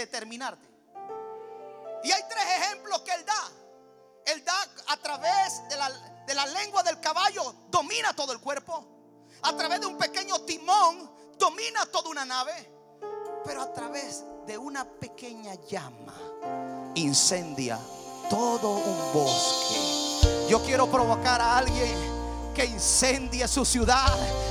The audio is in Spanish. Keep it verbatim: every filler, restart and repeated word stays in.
determinarte. Y hay tres ejemplos que Él da. Él da a través de la, de la lengua del caballo, domina todo el cuerpo. A través de un pequeño timón, domina toda una nave. Pero a través de una pequeña llama, incendia todo un bosque. Yo quiero provocar a alguien que incendie su ciudad,